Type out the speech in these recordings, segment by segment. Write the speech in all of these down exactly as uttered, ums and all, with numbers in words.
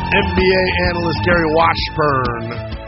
N B A analyst Gary Washburn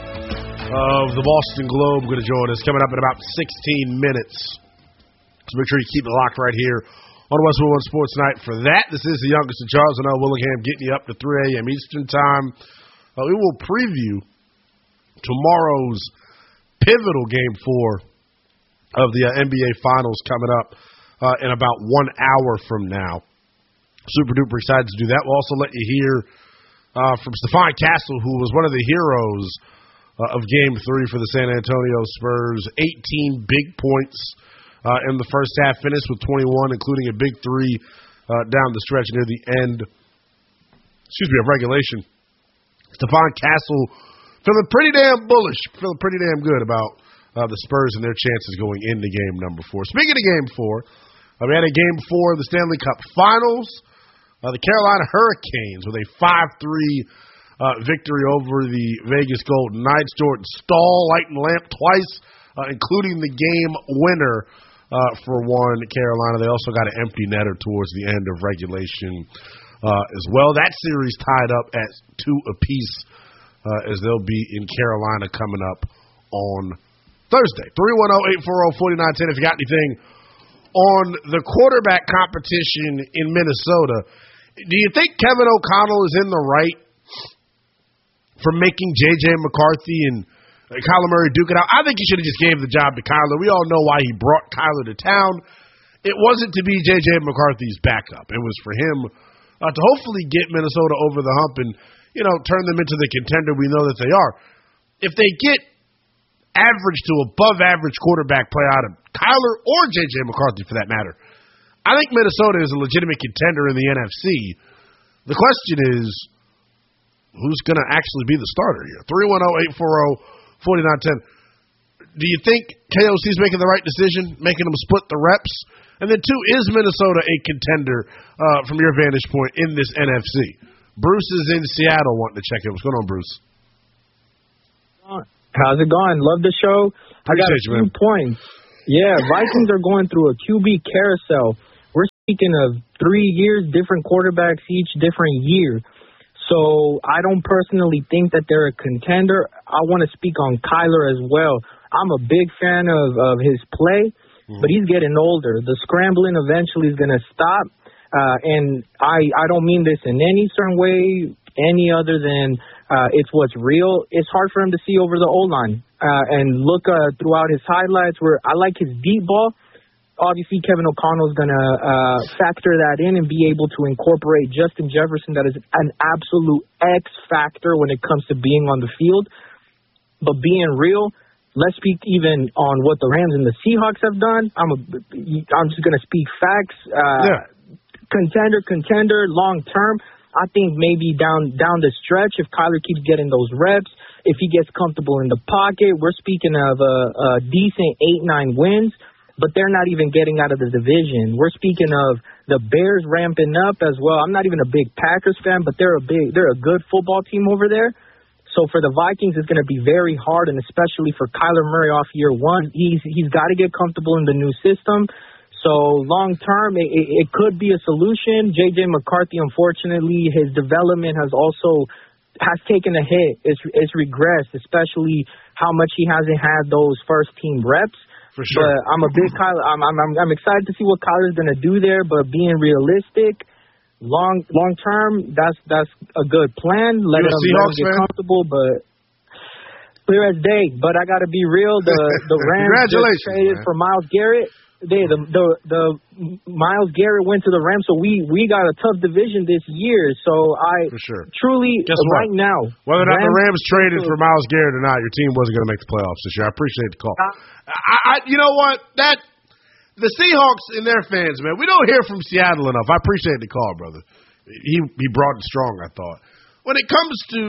of the Boston Globe going to join us coming up in about sixteen minutes. So make sure you keep it locked right here on West one Sports Night for that. This is the youngest of Charles and L. Willingham getting you up to three a.m. Eastern Time. Uh, we will preview tomorrow's pivotal Game four of the uh, N B A Finals coming up uh, in about one hour from now. Super duper excited to do that. We'll also let you hear uh, from Stephon Castle, who was one of the heroes uh, of Game three for the San Antonio Spurs. eighteen big points uh, in the first half, finished with twenty-one, including a big three uh, down the stretch near the end, excuse me, of regulation. Stephon Castle feeling pretty damn bullish, feeling pretty damn good about uh, the Spurs and their chances going into game number four. Speaking of game four, uh, we had a game four of the Stanley Cup Finals. Uh, the Carolina Hurricanes with a five three uh, victory over the Vegas Golden Knights. Jordan Staal lighting lamp twice, uh, including the game winner uh, for one Carolina. They also got an empty netter towards the end of regulation uh, as well. That series tied up at two apiece uh, as they'll be in Carolina coming up on Thursday. three one zero, eight four zero, four nine one zero if you got anything on the quarterback competition in Minnesota. Do you think Kevin O'Connell is in the right for making J J. McCarthy and Kyler Murray duke it out? I think he should have just gave the job to Kyler. We all know why he brought Kyler to town. It wasn't to be J J. McCarthy's backup. It was for him uh, to hopefully get Minnesota over the hump and, you know, turn them into the contender we know that they are. If they get average to above average quarterback play out of Kyler or J J. McCarthy for that matter, I think Minnesota is a legitimate contender in the N F C. The question is, who's going to actually be the starter here? three one zero, eight four zero, four nine one zero. Do you think K O C is making the right decision, making them split the reps? And then, two, is Minnesota a contender uh, from your vantage point in this N F C? Bruce is in Seattle wanting to check in. What's going on, Bruce? How's it going? Love the show. Appreciate I got a you, few man. points. Yeah, Vikings are going through a Q B carousel. We're speaking of three years, different quarterbacks each different year. So I don't personally think that they're a contender. I want to speak on Kyler as well. I'm a big fan of, of his play, mm-hmm. but he's getting older. The scrambling eventually is going to stop. Uh, and I, I don't mean this in any certain way, any other than uh, it's what's real. It's hard for him to see over the O-line. Uh, and look uh, throughout his highlights where I like his deep ball. Obviously, Kevin O'Connell is going to uh, factor that in and be able to incorporate Justin Jefferson. That is an absolute X factor when it comes to being on the field. But being real, let's speak even on what the Rams and the Seahawks have done. I'm a, I'm just going to speak facts. Uh, yeah. Contender, contender, long term. I think maybe down down the stretch, if Kyler keeps getting those reps, if he gets comfortable in the pocket, we're speaking of a, a decent eight, nine wins. But they're not even getting out of the division. We're speaking of the Bears ramping up as well. I'm not even a big Packers fan, but they're a big, they're a good football team over there. So for the Vikings, it's going to be very hard, and especially for Kyler Murray off year one, he's he's got to get comfortable in the new system. So long term, it, it could be a solution. J J. McCarthy, unfortunately, his development has also has taken a hit. It's it's regressed, especially how much he hasn't had those first team reps. For sure. But I'm a big Kyler. I'm I'm I'm excited to see what Kyler's going to do there. But being realistic, long long term, that's that's a good plan. Let him, let him get comfortable, but clear as day. But I got to be real. The the Rams just traded man. for Myles Garrett. They the the the Myles Garrett went to the Rams, so we we got a tough division this year. So I for sure. truly Guess right what? now, whether or not Rams, the Rams traded for Myles Garrett or not, your team wasn't going to make the playoffs this year. I appreciate the call. I, I you know what that the Seahawks and their fans, man, we don't hear from Seattle enough. I appreciate the call, brother. He he brought it strong. I thought when it comes to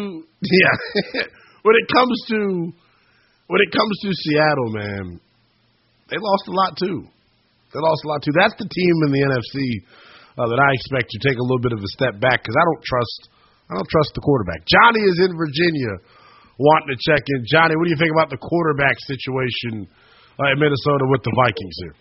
yeah when it comes to when it comes to Seattle, man, they lost a lot too. They lost a lot, too. That's the team in the N F C uh, that I expect to take a little bit of a step back because I don't trust I don't trust the quarterback. Johnny is in Virginia wanting to check in. Johnny, what do you think about the quarterback situation uh, in Minnesota with the Vikings here?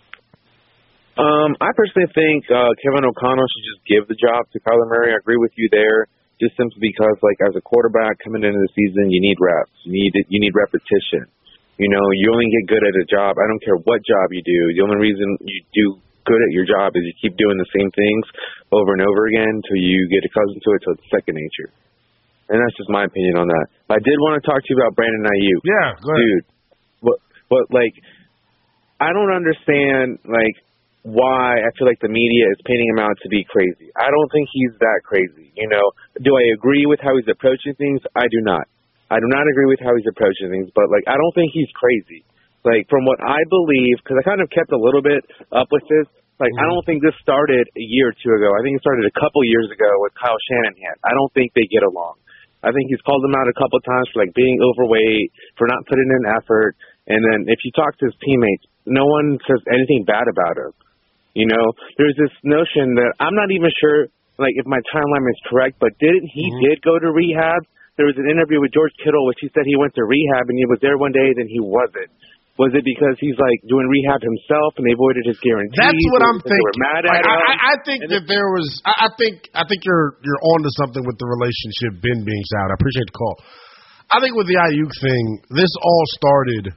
Um, I personally think uh, Kevin O'Connell should just give the job to Kyler Murray. I agree with you there. just simply because, like, as a quarterback coming into the season, you need reps. You need you need repetition. You know, you only get good at a job. I don't care what job you do. The only reason you do good at your job is you keep doing the same things over and over again until you get accustomed to it till it's second nature. And that's just my opinion on that. I did want to talk to you about Brandon Ayuk. Yeah, go ahead. Dude, but, but, like, I don't understand, like, why I feel like the media is painting him out to be crazy. I don't think he's that crazy. You know, do I agree with how he's approaching things? I do not. I do not agree with how he's approaching things, but, like, I don't think he's crazy. Like, from what I believe, because I kind of kept a little bit up with this, like, mm-hmm. I don't think this started a year or two ago. I think it started a couple years ago with Kyle Shanahan. I don't think they get along. I think he's called him out a couple of times for, like, being overweight, for not putting in effort, and then if you talk to his teammates, no one says anything bad about him. You know, there's this notion that I'm not even sure, like, if my timeline is correct, but didn't he mm-hmm. did go to rehab? There was an interview with George Kittle which he said he went to rehab and he was there one day, then he wasn't. Was it because he's, like, doing rehab himself and they avoided his guarantees? That's what I'm thinking. They were mad at like, him? I, I think and that there was. I, I think. I think you're you're onto something with the relationship. Ben being out. I appreciate the call. I think with the Ayuk thing, this all started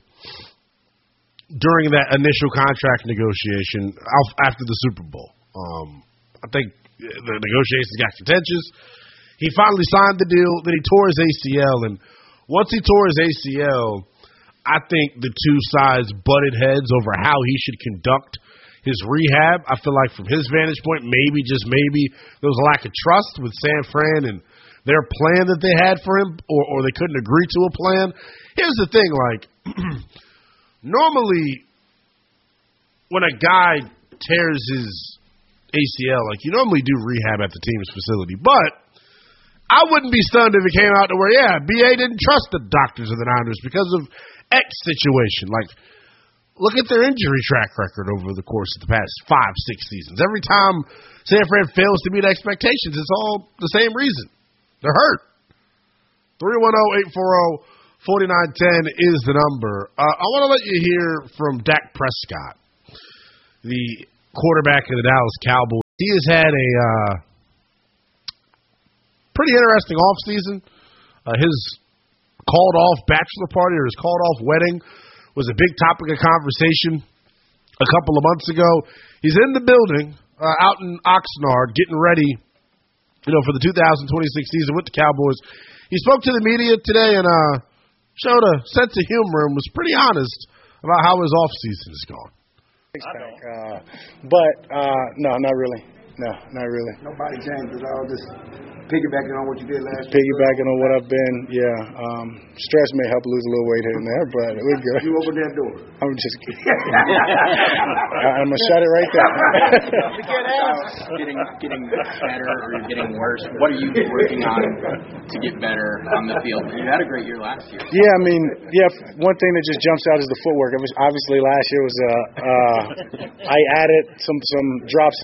during that initial contract negotiation after the Super Bowl. Um, I think the negotiations got contentious. He finally signed the deal. Then he tore his A C L, and once he tore his A C L, I think the two sides butted heads over how he should conduct his rehab. I feel like from his vantage point, maybe, just maybe, there was a lack of trust with San Fran and their plan that they had for him, or, or they couldn't agree to a plan. Here's the thing, like, normally when a guy tears his A C L, like, you normally do rehab at the team's facility, but I wouldn't be stunned if it came out to where, yeah, B A didn't trust the doctors of the Niners because of X situation. Like, look at their injury track record over the course of the past five, six seasons. Every time San Fran fails to meet expectations, it's all the same reason. They're hurt. three one zero, eight four zero, four nine one zero is the number. Uh, I want to let you hear from Dak Prescott, the quarterback of the Dallas Cowboys. He has had a uh, pretty interesting offseason. Uh, his called-off bachelor party or his called-off wedding was a big topic of conversation a couple of months ago. He's in the building uh, out in Oxnard getting ready, you know, for the two thousand twenty-six season with the Cowboys. He spoke to the media today and uh, showed a sense of humor and was pretty honest about how his offseason has gone. Uh, but, uh, no, not really. No, not really. Nobody changed. It's all just piggybacking on what you did last year. Piggybacking on what I've been, yeah. Um, stress may help lose a little weight here and there, but we're good. You open that door. I'm just kidding. I'm going to shut it right there. getting, getting better or you're getting worse? What are you working on to get better on the field? You had a great year last year. Yeah, I mean, yeah, one thing that just jumps out is the footwork. Obviously, last year was, uh, uh, I added some, some drops.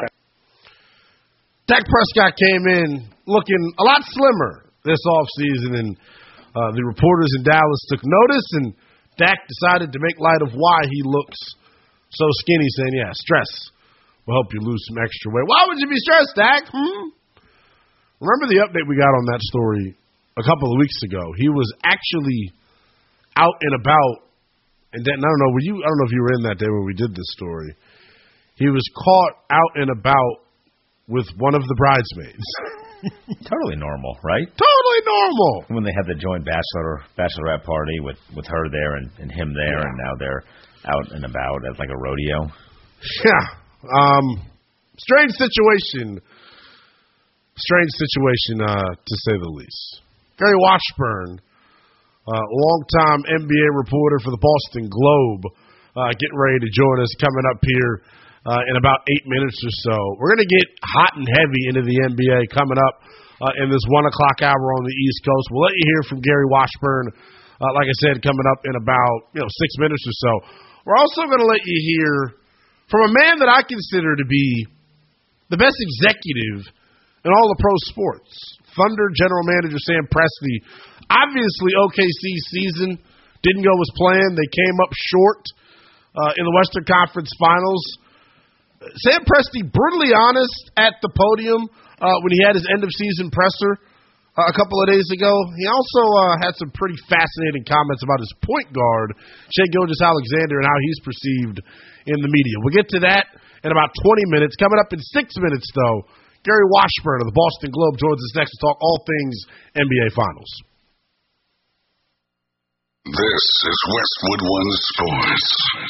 Dak Prescott came in looking a lot slimmer this offseason, and uh, the reporters in Dallas took notice, and Dak decided to make light of why he looks so skinny, saying, yeah, stress will help you lose some extra weight. Why would you be stressed, Dak? Hmm? Remember the update we got on that story a couple of weeks ago? He was actually out and about, and then, I don't know, were you? I don't know if you were in that day when we did this story. He was caught out and about with one of the bridesmaids. Totally normal, right? Totally normal. When they had the joint bachelor bachelorette party with, with her there and, and him there, yeah. And now they're out and about at like a rodeo. Yeah. Um, strange situation. Strange situation, uh, to say the least. Gary Washburn, uh, longtime N B A reporter for the Boston Globe, uh, getting ready to join us coming up here Uh, in about eight minutes or so. We're going to get hot and heavy into the N B A coming up uh, in this one o'clock hour on the East Coast. We'll let you hear from Gary Washburn, uh, like I said, coming up in about you know six minutes or so. We're also going to let you hear from a man that I consider to be the best executive in all of pro sports. Thunder general manager Sam Presti. Obviously, O K C season didn't go as planned. They came up short uh, in the Western Conference Finals. Sam Presti, brutally honest at the podium uh, when he had his end-of-season presser uh, a couple of days ago. He also uh, had some pretty fascinating comments about his point guard, Shai Gilgeous-Alexander, and how he's perceived in the media. We'll get to that in about twenty minutes. Coming up in six minutes, though, Gary Washburn of the Boston Globe joins us next to talk all things N B A Finals. This is Westwood One Sports.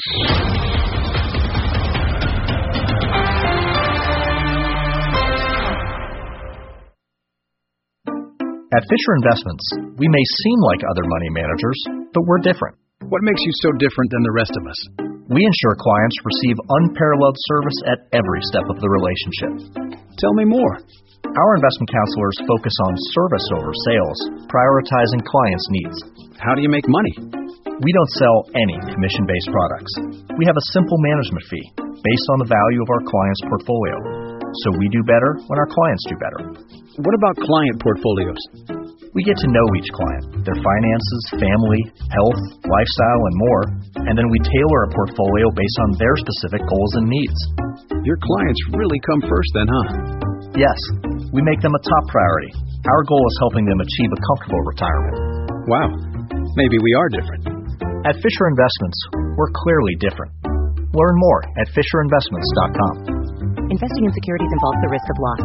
At Fisher Investments, we may seem like other money managers, but we're different. What makes you so different than the rest of us? We ensure clients receive unparalleled service at every step of the relationship. Tell me more. Our investment counselors focus on service over sales, prioritizing clients' needs. How do you make money? We don't sell any commission-based products. We have a simple management fee based on the value of our client's portfolio. So we do better when our clients do better. What about client portfolios? We get to know each client, their finances, family, health, lifestyle, and more, and then we tailor a portfolio based on their specific goals and needs. Your clients really come first then, huh? Yes, we make them a top priority. Our goal is helping them achieve a comfortable retirement. Wow, maybe we are different. At Fisher Investments, we're clearly different. Learn more at fisher investments dot com. Investing in securities involves the risk of loss.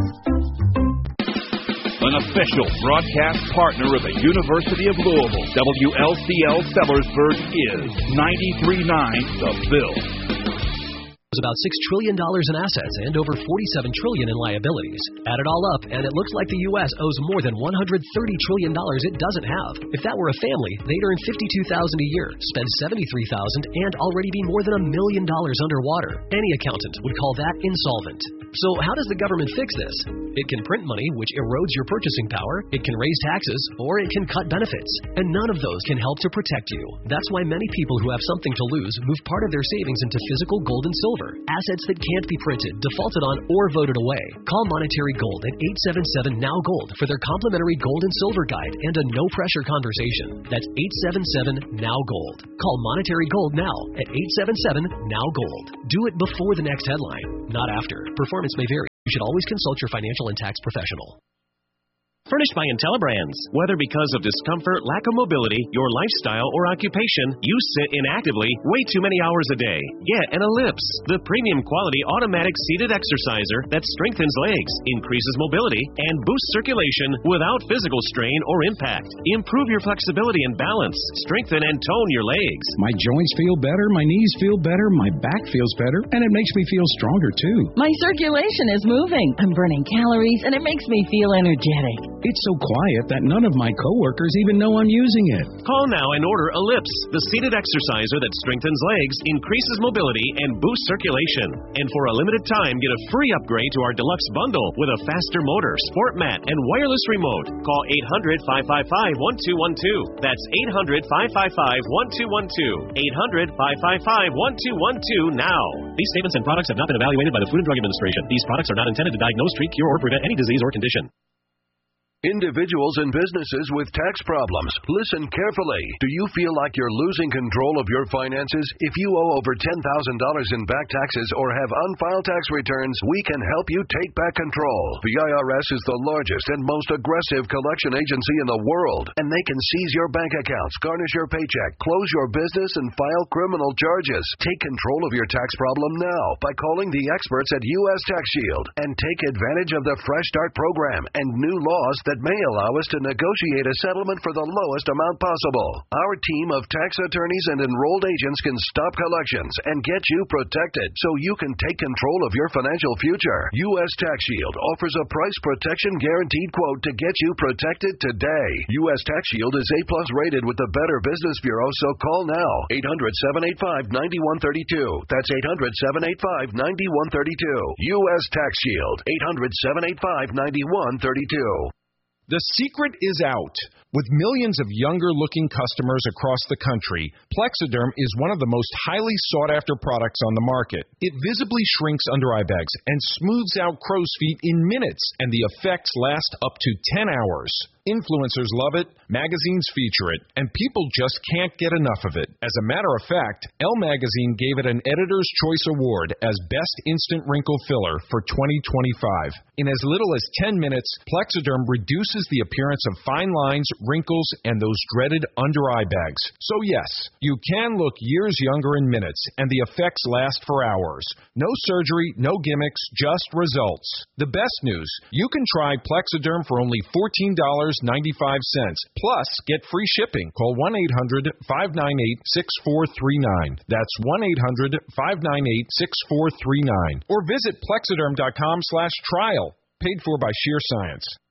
An official broadcast partner of the University of Louisville, W L C L Sellersburg is ninety-three point nine The Bill. There's about six trillion dollars in assets and over forty-seven trillion dollars in liabilities. Add it all up, and it looks like the U S owes more than one hundred thirty trillion dollars it doesn't have. If that were a family, they'd earn fifty-two thousand dollars a year, spend seventy-three thousand dollars, and already be more than a million dollars underwater. Any accountant would call that insolvent. So how does the government fix this? It can print money, which erodes your purchasing power, it can raise taxes, or it can cut benefits. And none of those can help to protect you. That's why many people who have something to lose move part of their savings into physical gold and silver, assets that can't be printed, defaulted on, or voted away. Call Monetary Gold at eight seven seven N O W Gold for their complimentary gold and silver guide and a no-pressure conversation. That's eight seven seven N O W Gold. Call Monetary Gold now at eight seven seven N O W Gold. Do it before the next headline, not after. Performance may vary. You should always consult your financial and tax professional. Furnished by IntelliBrands. Whether because of discomfort, lack of mobility, your lifestyle, or occupation, you sit inactively way too many hours a day. Get an Ellipse, the premium quality automatic seated exerciser that strengthens legs, increases mobility, and boosts circulation without physical strain or impact. Improve your flexibility and balance. Strengthen and tone your legs. My joints feel better, my knees feel better, my back feels better, and it makes me feel stronger too. My circulation is moving. I'm burning calories, and it makes me feel energetic. It's so quiet that none of my coworkers even know I'm using it. Call now and order Ellipse, the seated exerciser that strengthens legs, increases mobility, and boosts circulation. And for a limited time, get a free upgrade to our deluxe bundle with a faster motor, sport mat, and wireless remote. Call eight hundred, five five five, one two one two. That's eight hundred, five five five, one two one two. eight hundred, five five five, one two one two now. These statements and products have not been evaluated by the Food and Drug Administration. These products are not intended to diagnose, treat, cure, or prevent any disease or condition. Individuals and businesses with tax problems, listen carefully. Do you feel like you're losing control of your finances? If you owe over ten thousand dollars in back taxes or have unfiled tax returns, we can help you take back control. The I R S is the largest and most aggressive collection agency in the world, and they can seize your bank accounts, garnish your paycheck, close your business, and file criminal charges. Take control of your tax problem now by calling the experts at U S Tax Shield and take advantage of the Fresh Start program and new laws that may allow us to negotiate a settlement for the lowest amount possible. Our team of tax attorneys and enrolled agents can stop collections and get you protected so you can take control of your financial future. U S Tax Shield offers a price protection guaranteed quote to get you protected today. U S Tax Shield is A plus rated with the Better Business Bureau, so call now. eight hundred, seven eight five, nine one three two. That's eight hundred, seven eight five, nine one three two. U S Tax Shield. eight hundred, seven eight five, nine one three two. The secret is out. With millions of younger-looking customers across the country, Plexiderm is one of the most highly sought-after products on the market. It visibly shrinks under eye bags and smooths out crow's feet in minutes, and the effects last up to ten hours. Influencers love it, magazines feature it, and people just can't get enough of it. As a matter of fact, Elle Magazine gave it an Editor's Choice Award as Best Instant Wrinkle Filler for twenty twenty-five. In as little as ten minutes, Plexiderm reduces the appearance of fine lines, wrinkles, and those dreaded under-eye bags. So yes, you can look years younger in minutes, and the effects last for hours. No surgery, no gimmicks, just results. The best news, you can try Plexiderm for only fourteen dollars and ninety-five cents. Plus, get free shipping. Call one eight hundred, five nine eight, six four three nine. That's one eight hundred, five nine eight, six four three nine. Or visit Plexiderm dot com slash trial. Paid for by Sheer Science.